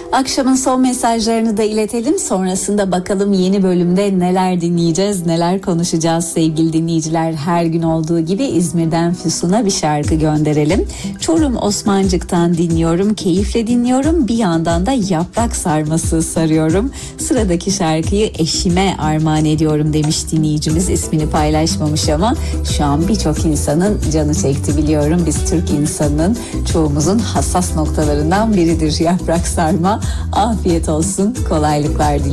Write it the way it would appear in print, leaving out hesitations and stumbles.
Akşamın son mesajlarını da iletelim. Sonrasında bakalım yeni bölümde neler dinleyeceğiz, neler konuşacağız sevgili dinleyiciler. Her gün olduğu gibi İzmir'den Füsun'a bir şarkı gönderelim. Çorum Osmancık'tan dinliyorum, keyifle dinliyorum. Bir yandan da yaprak sarması sarıyorum. Sıradaki şarkıyı eşime armağan ediyorum demiş dinleyicimiz. İsmini paylaşmamış ama şu an birçok insanın canı çekti biliyorum. Biz Türk insanının çoğumuzun hassas noktalarından biridir yaprak sarma. Afiyet olsun, kolaylıklar diliyorum.